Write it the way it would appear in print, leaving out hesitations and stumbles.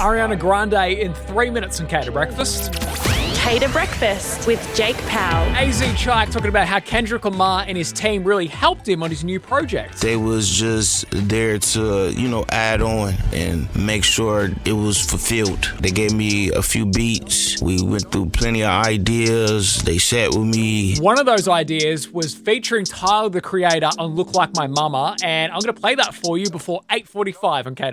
Ariana Grande in 3 minutes on Cater Breakfast. Cater Breakfast with Jake Powell. AZ Chike talking about how Kendrick Lamar and his team really helped him on his new project. They was just there to, add on and make sure it was fulfilled. They gave me a few beats. We went through plenty of ideas. They sat with me. One of those ideas was featuring Tyler, the Creator, on Look Like My Mama, and I'm going to play that for you before 8:45 on Cater